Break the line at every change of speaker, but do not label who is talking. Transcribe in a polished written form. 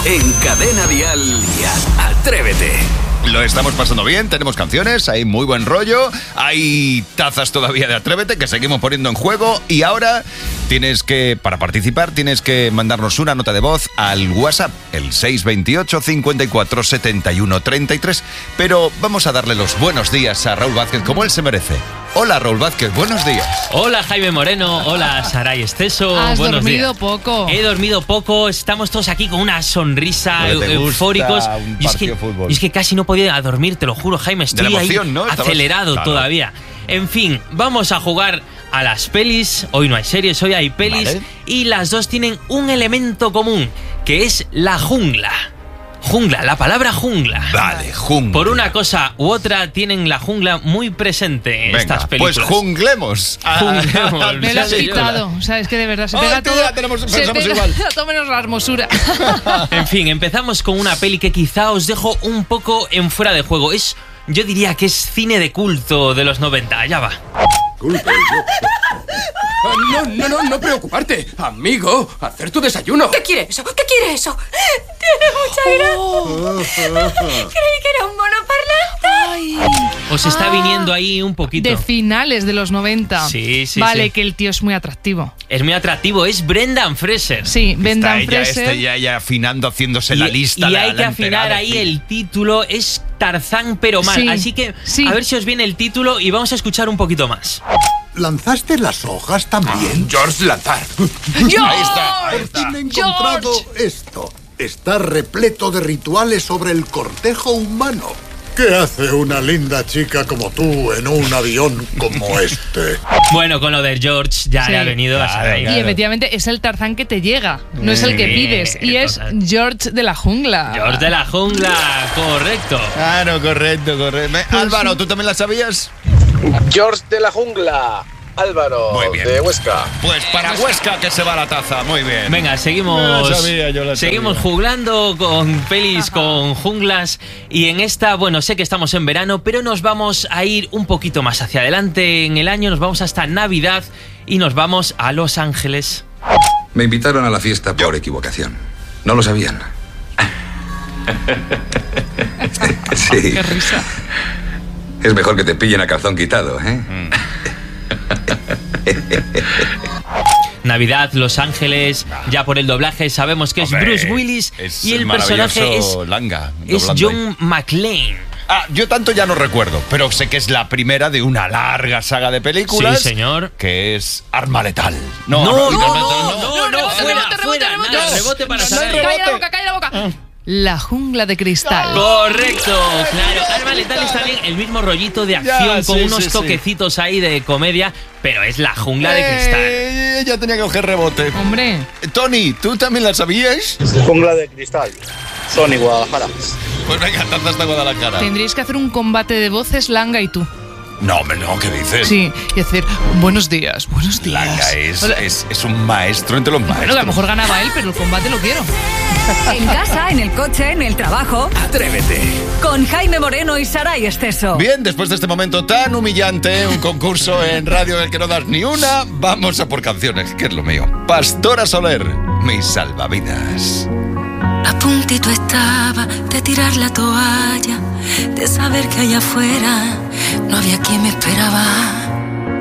En Cadena Dial, Atrévete.
Lo estamos pasando bien, tenemos canciones, hay muy buen rollo, hay tazas todavía de Atrévete que seguimos poniendo en juego y ahora para participar, tienes que mandarnos una nota de voz al WhatsApp, el 628 54 71 33. Pero vamos a darle los buenos días a Raúl Vázquez como él se merece. Hola Raúl Vázquez, buenos días.
Hola Jaime Moreno, hola Saray Esteso.
Has
buenos
dormido
días.
poco.
He dormido poco, estamos todos aquí con una sonrisa, eufóricos.
Y
es que casi no podía dormir, te lo juro, Jaime, estoy
de la emoción,
ahí
¿no?
acelerado
Claro.
todavía. En fin, vamos a jugar a las pelis. Hoy no hay series, hoy hay pelis.
Vale.
Y las dos tienen un elemento común, que es la jungla. Jungla, la palabra jungla.
Vale, jungla.
Por una cosa u otra tienen la jungla muy presente en estas películas.
Pues junglemos.
Junglemos.
Me lo has
Sí,
quitado. O sea, es que de verdad se
Ah,
pega
tío,
todo.
ya pensamos
se pega
igual.
todo menos la hermosura.
En fin, empezamos con una peli que quizá os dejo un poco en fuera de juego. Yo diría que es cine de culto de los 90. Ya va.
No preocuparte, amigo. Hacer tu desayuno.
¿Qué quiere eso? ¿Qué quiere eso? Tiene mucha gracia. Creí que era un monoparlante.
Os está viniendo ahí un poquito.
De finales de los 90.
Sí.
Vale, que el tío es muy atractivo.
Es muy atractivo, es Brendan Fraser.
Sí, Brendan
Está
Fraser.
ya afinando, haciéndose la lista.
Y hay que
la
afinar
entregada,
ahí
sí.
el título. Es Tarzán pero mal.
Sí,
Así que
sí.
a ver si os viene el título y vamos a escuchar un poquito más.
¿Lanzaste las hojas también?
George Lanzar.
Ahí está.
Por fin he encontrado esto. Está repleto de rituales sobre el cortejo humano. ¿Qué hace una linda chica como tú en un avión como este?
Bueno, con lo de George ya
Sí.
le ha venido a Saray.
Y efectivamente es el Tarzán que te llega, no es el que pides. Y es
total.
George de la jungla.
George de la jungla, correcto.
Claro, correcto. Álvaro, ¿tú también la sabías?
George de la jungla, Álvaro,
Muy bien.
de Huesca.
Pues para Huesca que se va la taza, muy bien.
Venga, seguimos.
Yo la sabía.
Seguimos jugando con pelis, con junglas. Y en esta, bueno, sé que estamos en verano, pero nos vamos a ir un poquito más hacia adelante en el año. Nos vamos hasta Navidad y nos vamos a Los Ángeles.
Me invitaron a la fiesta por equivocación. No lo sabían. Sí.
Qué risa.
Es mejor que te pillen a calzón quitado, ¿eh?
Navidad, Los Ángeles, ya por el doblaje sabemos que es
Hombre,
Bruce Willis
es
y el personaje es
Langa,
es
doblando
John McClane.
yo tanto ya no recuerdo, pero sé que es la primera de una larga saga de películas.
Sí, señor.
Que es Arma Letal.
No,
rebote,
fuera,
rebote.
nada, rebote para Saray.
Calla la boca. La jungla de cristal.
Correcto, claro. Arma Letal está bien, el mismo rollito de acción con unos toquecitos ahí de comedia, pero es la jungla de cristal.
Ya tenía que coger rebote.
Hombre.
Tony, ¿tú también la sabías?
Jungla de cristal. Sony, Guadalajara.
Pues venga, tantas hasta Guadalajara.
Tendríais que hacer un combate de voces, Langa y tú.
No, hombre, no, ¿qué dices?
Sí, y decir, buenos días.
Langa
Hola.
es un maestro entre los
Bueno,
maestros.
que a lo mejor ganaba él, pero el combate lo quiero.
En casa, en el coche, en el trabajo.
Atrévete.
Con Jaime Moreno y Saray Esteso.
Bien, después de este momento tan humillante, un concurso en radio del que no das ni una, vamos a por canciones, que es lo mío. Pastora Soler, mis salvavidas.
A puntito estaba de tirar la toalla, de saber que allá afuera no había quien me esperaba.